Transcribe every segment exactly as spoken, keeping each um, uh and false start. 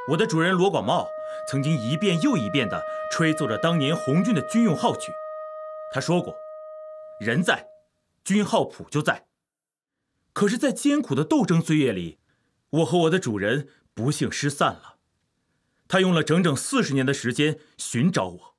我的主人罗广茂曾经一遍又一遍地吹奏着当年红军的军用号曲。他说过，人在，军号谱就在。可是在艰苦的斗争岁月里，我和我的主人不幸失散了。他用了整整四十年的时间寻找我。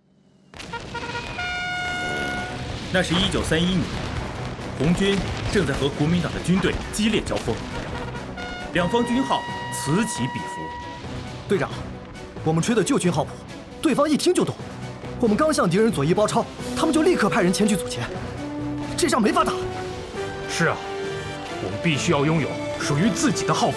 那是一九三一年，红军正在和国民党的军队激烈交锋，两方军号此起彼伏。 队长，我们吹的旧军号谱，对方一听就懂。我们刚向敌人左翼包抄，他们就立刻派人前去阻截，这仗没法打。 是啊，我们必须要拥有属于自己的号谱。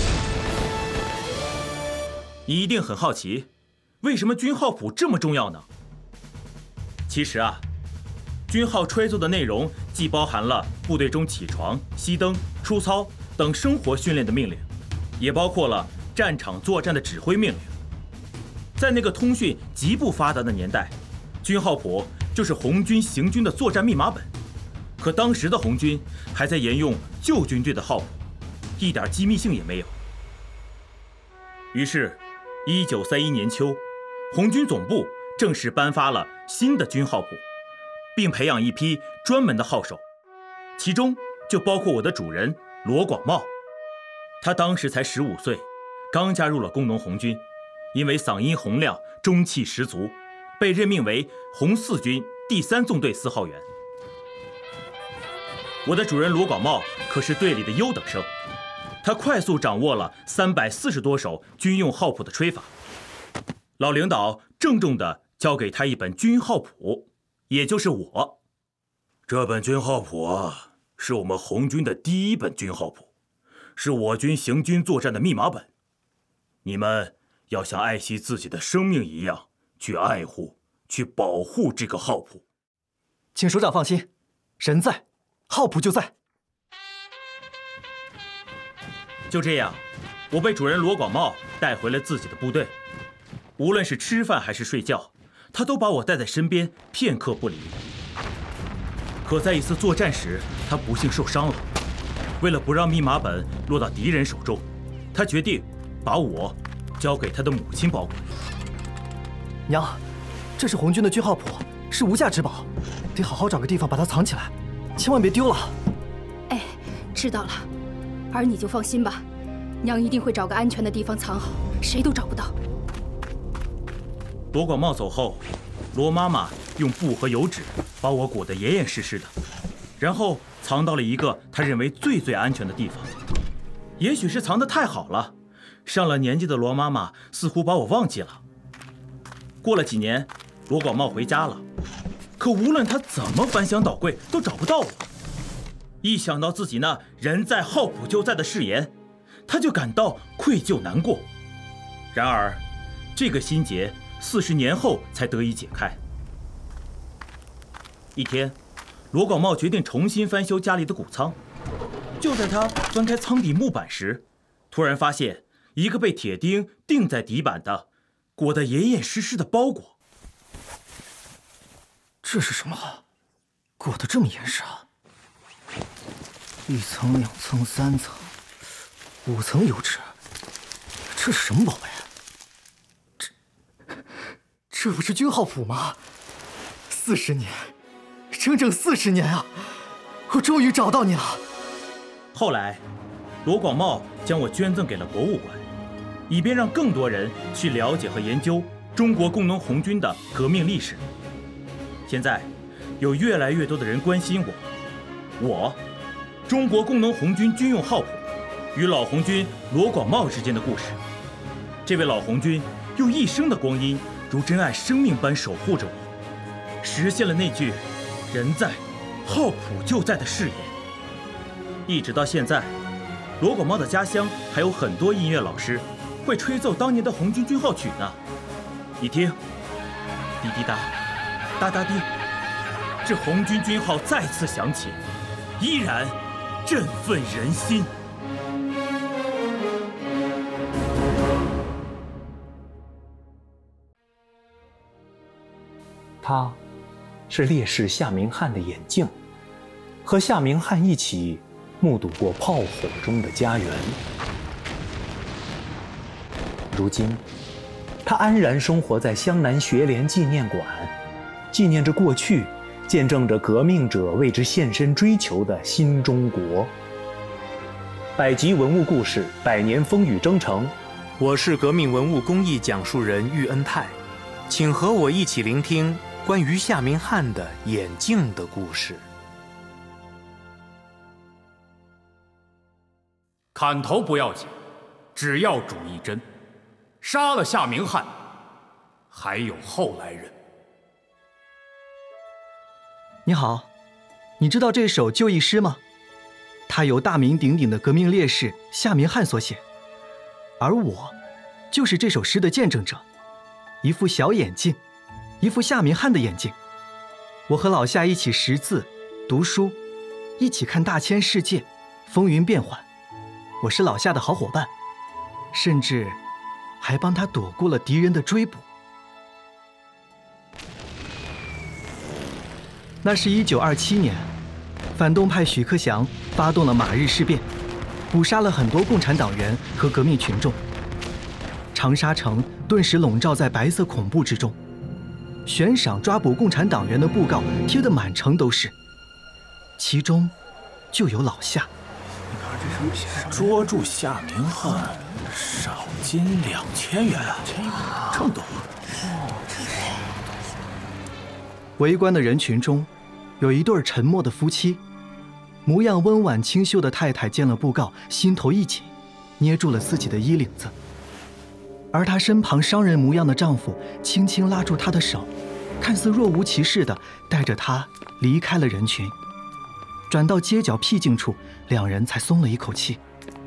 你一定很好奇，为什么军号谱这么重要呢？其实啊，军号吹奏的内容既包含了部队中起床、熄灯、出操等生活训练的命令，也包括了战场作战的指挥命令。在那个通讯极不发达的年代，军号谱就是红军行军的作战密码本。可当时的红军还在沿用旧军队的号谱，一点机密性也没有。于是一九三一年秋，红军总部正式颁发了新的军号谱，并培养一批专门的号手，其中就包括我的主人罗广茂。他当时才十五岁，刚加入了工农红军，因为嗓音洪亮、中气十足，被任命为红四军第三纵队四号员。我的主人罗广茂可是队里的优等生，他快速掌握了三百四十多首军用号谱的吹法。老领导郑重地交给他一本军号谱，也就是我。这本军号谱啊，是我们红军的第一本军号谱，是我军行军作战的密码本。你们要像爱惜自己的生命一样去爱护、去保护这个号谱。 请首长放心，人在，号谱就在。 就这样，我被主人罗广茂带回了自己的部队。无论是吃饭还是睡觉，他都把我带在身边，片刻不离。可在一次作战时，他不幸受伤了。为了不让密码本落到敌人手中，他决定把我交给他的母亲保管。 娘，这是红军的军号谱，是无价之宝，得好好找个地方把它藏起来，千万别丢了。 哎，知道了，儿你就放心吧，娘一定会找个安全的地方藏好，谁都找不到。 罗广茂走后，罗妈妈用布和油纸把我裹得严严实实的，然后藏到了一个她认为最最安全的地方。也许是藏得太好了，上了年纪的罗妈妈似乎把我忘记了。过了几年，罗广茂回家了，可无论他怎么翻箱倒柜，都找不到我。一想到自己那人在号谱就在的誓言，他就感到愧疚难过。然而，这个心结四十年后才得以解开。一天，罗广茂决定重新翻修家里的谷仓。就在他翻开仓底木板时，突然发现一个被铁钉钉在底板的、裹得严严实实的包裹。 这是什么？裹得这么严实啊！一层、两层、三层、五层油纸，这是什么宝贝？这这不是军号谱吗？四十年，整整四十年啊！我终于找到你了。 后来，罗广茂将我捐赠给了博物馆，以便让更多人去了解和研究中国工农红军的革命历史。现在，有越来越多的人关心我，我，中国工农红军军用号谱与老红军罗广茂之间的故事。这位老红军用一生的光阴，如珍爱生命般守护着我，实现了那句“人在，号谱就在”的誓言。一直到现在，罗广茂的家乡还有很多音乐老师会吹奏当年的红军军号曲呢。你听，滴滴答，哒哒滴，这红军军号再次响起，依然振奋人心。 他，是烈士夏明翰的眼镜，和夏明翰一起目睹过炮火中的家园。 如今，他安然生活在湘南学联纪念馆，纪念着过去，见证着革命者为之献身追求的新中国。百集文物故事，百年风雨征程。我是革命文物工艺讲述人喻恩泰，请和我一起聆听关于夏明翰的眼镜的故事。 砍头不要紧，只要主一针。杀了夏明翰，还有后来人。 你好，你知道这首就义诗吗？它由大名鼎鼎的革命烈士夏明翰所写，而我就是这首诗的见证者。一副小眼镜，一副夏明翰的眼镜。我和老夏一起识字、读书，一起看大千世界，风云变幻。我是老夏的好伙伴，甚至还帮他躲过了敌人的追捕。那是一九二七年，反动派许克祥发动了马日事变，捕杀了很多共产党员和革命群众。长沙城顿时笼罩在白色恐怖之中，悬赏抓捕共产党员的布告贴得满城都是，其中就有老夏。 捉住夏明翰，赏金两千元，这么多。 围观的人群中，有一对沉默的夫妻，模样温婉清秀的太太见了布告，心头一紧，捏住了自己的衣领子。而她身旁商人模样的丈夫轻轻拉住她的手，看似若无其事地带着她离开了人群。转到街角僻静处，两人才松了一口气。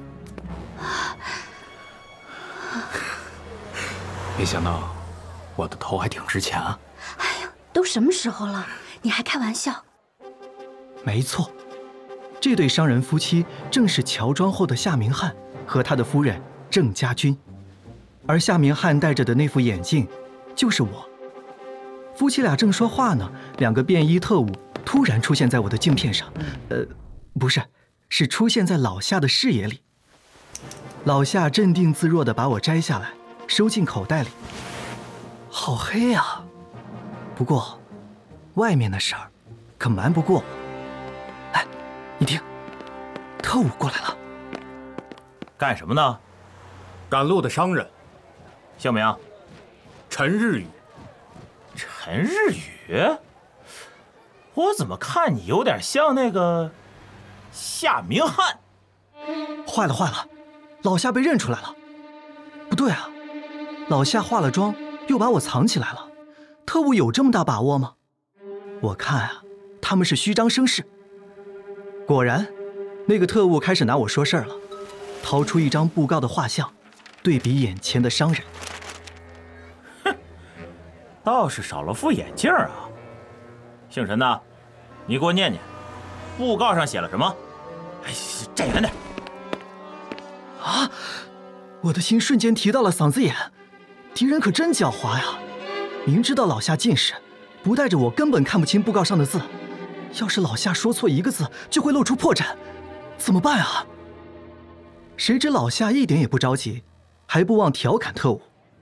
没想到我的头还挺值钱啊！ 哎呀，都什么时候了，你还开玩笑？ 没错，这对商人夫妻正是乔装后的夏明翰和他的夫人郑家军，而夏明翰戴着的那副眼镜就是我。夫妻俩正说话呢，两个便衣特务突然出现在我的镜片上，呃，不是，是出现在老夏的视野里。老夏镇定自若地把我摘下来，收进口袋里。好黑呀！不过，外面的事儿可瞒不过我。哎，你听，特务过来了。 干什么呢？ 赶路的商人。 姓名？ 陈日宇。 陈日宇？我怎么看你有点像那个夏明翰？ 坏了坏了，老夏被认出来了。不对啊，老夏化了妆，又把我藏起来了。特务有这么大把握吗？我看啊，他们是虚张声势。果然，那个特务开始拿我说事儿了，掏出一张布告的画像，对比眼前的商人。 哼，倒是少了副眼镜啊。姓陈的，你给我念念，布告上写了什么？哎，站远点。 啊！我的心瞬间提到了嗓子眼，敌人可真狡猾呀！明知道老夏近视，不带着我根本看不清布告上的字。要是老夏说错一个字，就会露出破绽，怎么办啊？谁知老夏一点也不着急，还不忘调侃特务：“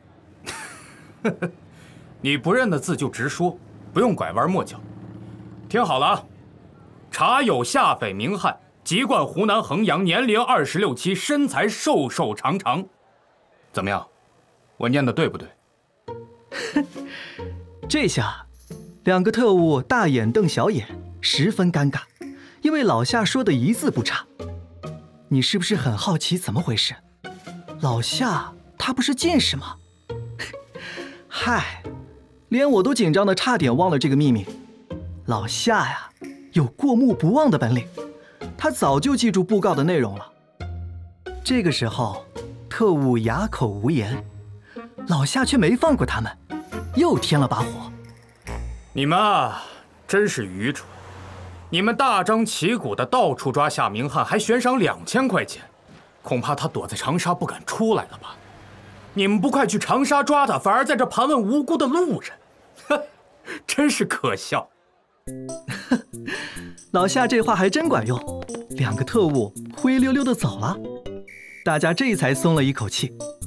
你不认的字就直说，不用拐弯抹角。听好了啊，查有夏匪明翰。”籍贯湖南衡阳，年龄二十六七，身材瘦瘦长长，怎么样？我念的对不对？ 这下，两个特务大眼瞪小眼，十分尴尬，因为老夏说的一字不差。你是不是很好奇怎么回事？老夏他不是近视吗？嗨，连我都紧张的差点忘了这个秘密。老夏呀，有过目不忘的本领。他早就记住布告的内容了。这个时候，特务哑口无言，老夏却没放过他们，又添了把火。 你们啊，真是愚蠢！你们大张旗鼓的到处抓夏明翰，还悬赏两千块钱，恐怕他躲在长沙不敢出来了吧？你们不快去长沙抓他，反而在这盘问无辜的路人，哼，真是可笑。 老夏这话还真管用，两个特务灰溜溜的走了，大家这才松了一口气。